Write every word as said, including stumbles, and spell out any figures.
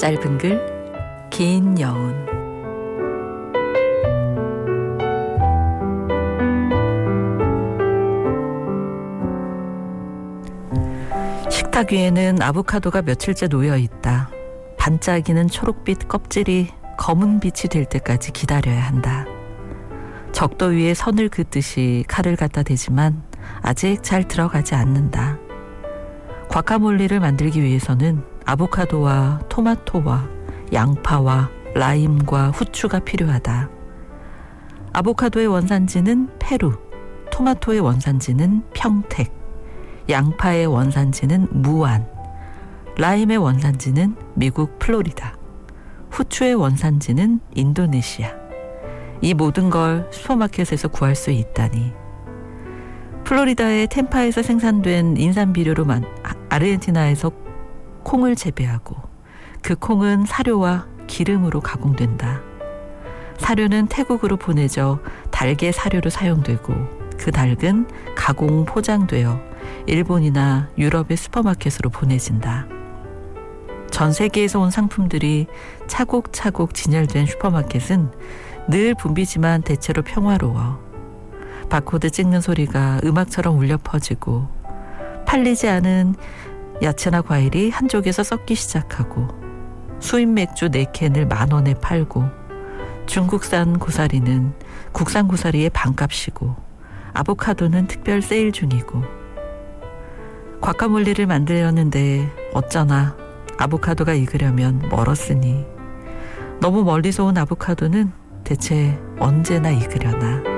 짧은 글, 긴 여운. 식탁 위에는 아보카도가 며칠째 놓여있다. 반짝이는 초록빛 껍질이 검은 빛이 될 때까지 기다려야 한다. 적도 위에 선을 긋듯이 칼을 갖다 대지만 아직 잘 들어가지 않는다. 과카몰리를 만들기 위해서는 아보카도와 토마토와 양파와 라임과 후추가 필요하다. 아보카도의 원산지는 페루, 토마토의 원산지는 평택, 양파의 원산지는 무안, 라임의 원산지는 미국 플로리다, 후추의 원산지는 인도네시아. 이 모든 걸 슈퍼마켓에서 구할 수 있다니. 플로리다의 템파에서 생산된 인삼비료로 만 아르헨티나에서 콩을 재배하고 그 콩은 사료와 기름으로 가공된다. 사료는 태국으로 보내져 닭의 사료로 사용되고 그 닭은 가공 포장되어 일본이나 유럽의 슈퍼마켓으로 보내진다. 전 세계에서 온 상품들이 차곡차곡 진열된 슈퍼마켓은 늘 붐비지만 대체로 평화로워. 바코드 찍는 소리가 음악처럼 울려 퍼지고 팔리지 않은 야채나 과일이 한쪽에서 썩기 시작하고 수입 맥주 네 캔을 만 원에 팔고 중국산 고사리는 국산 고사리의 반값이고 아보카도는 특별 세일 중이고. 과카몰리를 만들려는데 어쩌나 아보카도가 익으려면 멀었으니 너무 멀리서 온 아보카도는 대체 언제나 익으려나.